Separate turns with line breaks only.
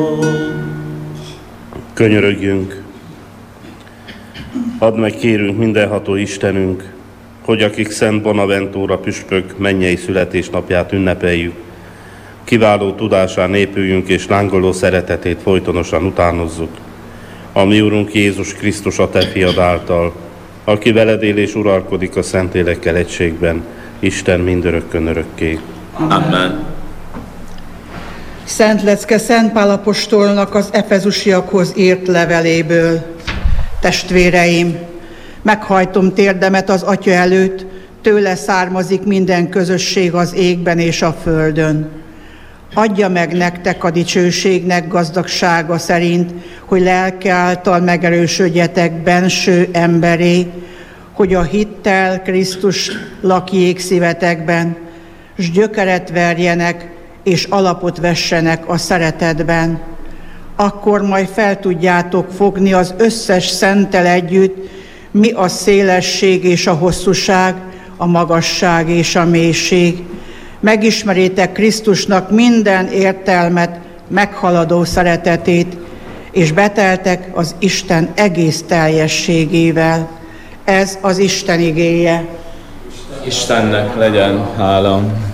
Könyörögjünk! Add meg, kérünk, mindenható Istenünk, hogy akik Szent Bonaventura püspök mennyei születésnapját ünnepeljük, kiváló tudásán épüljünk és lángoló szeretetét folytonosan utánozzuk. A mi Urunk Jézus Krisztus, a Te fiad által, aki veled él és uralkodik a Szentlélekkel egységben, Isten mindörökkön örökké.
Amen.
Szent lecke Szent Pál apostolnak az efezusiakhoz írt leveléből. Testvéreim, meghajtom térdemet az Atya előtt, tőle származik minden közösség az égben és a földön. Adja meg nektek a dicsőségnek gazdagsága szerint, hogy lelke által megerősödjetek benső emberé, hogy a hittel Krisztus lakjék szívetekben, s gyökeret verjenek, és alapot vessenek a szeretetben. Akkor majd fel tudjátok fogni az összes szenttel együtt, mi a szélesség és a hosszúság, a magasság és a mélység. Megismeritek Krisztusnak minden értelmet meghaladó szeretetét, és beteltek az Isten egész teljességével. Ez az Isten igéje.
Istennek legyen hála.